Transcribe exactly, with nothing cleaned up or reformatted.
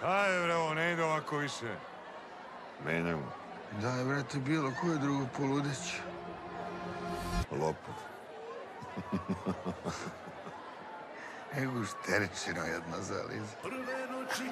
Ajde, bre, ovo ne ide ovako više. Menjamo. Daj, brate, bilo koje drugo poludeć. Lopov. Ego šteričino jedna zaliza.